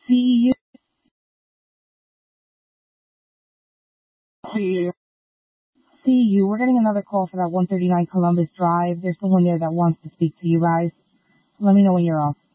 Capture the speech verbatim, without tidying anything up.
See you. See you. See you. We're getting another call for that one thirty-nine Columbus Drive. There's someone there that wants to speak to you guys. Let me know when you're off.